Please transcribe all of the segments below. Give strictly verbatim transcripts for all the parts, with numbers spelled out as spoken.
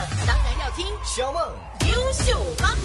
当然要听小梦优秀帮。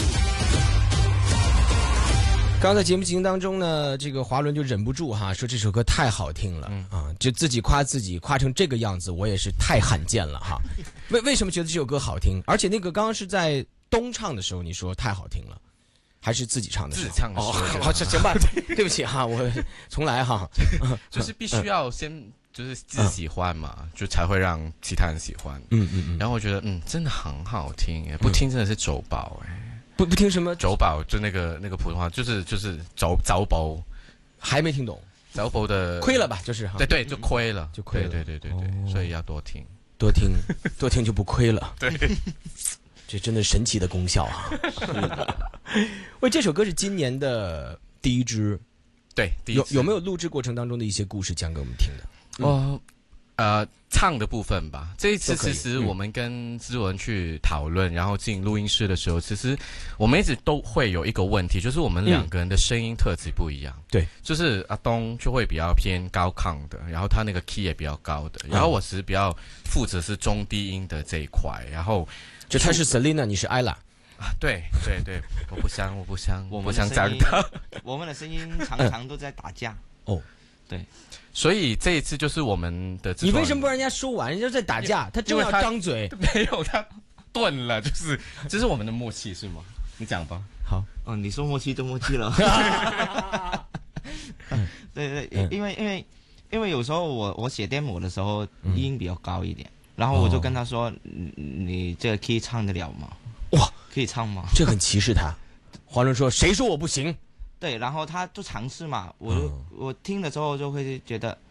刚在节目进行当中呢，这个华伦就忍不住哈说这首歌太好听了、嗯、啊，就自己夸自己夸成这个样子，我也是太罕见了哈。为为什么觉得这首歌好听？而且那个刚刚是在东唱的时候，你说太好听了，还是自己唱的时候？ 自己唱的时候。 哦，好，行吧，对不起哈，我重来哈。 就是必须要先就是自己喜欢嘛，嗯、就才会让其他人喜欢。 嗯嗯嗯。 然后我觉得嗯，真的很好听哎，不听真的是走宝哎。 不不听什么走宝，就那个那个普通话，就是就是走走宝， 还没听懂。 走宝的亏了吧，就是哈。 对对，就亏了， 就亏了。 对对对对对、哦，所以要多听， 多听，多听就不亏了。 对， 这真的神奇的功效啊！是的。喂，这首歌是今年的第一支， 对，第一有有没有录制过程当中的一些故事讲给我们听的？ 哦、嗯，呃，唱的部分吧。这一次其实我们跟制作人去讨论，嗯、然后进录音室的时候，其实我们一直都会有一个问题，就是我们两个人的声音特质不一样。对、嗯，就是阿东就会比较偏高亢的，然后他那个 key 也比较高的，然后我是比较负责是中低音的这一块，然后就他是 Selina， 你是 Ella。 啊，对对对，我不想，我不想， 我不想长大。 我们的声音常常都在打架。 哦， 对， 所以这一次就是我们的。 你为什么不让人家说完？人家在打架，他就要张嘴。 没有，他顿了，就是这是我们的默契，是吗？你讲吧。 好， 哦，你说默契就默契了。对对，嗯、因为因为因为有时候我我写 demo 的时候音比较高一点，嗯、然后我就跟他说：“你你这个 key 唱得了吗？” 哇， 可以唱吗？ 这很歧视他。华伦说：“谁说我不行？” 对，然后他就尝试嘛，我就、嗯、我听的时候就会觉得，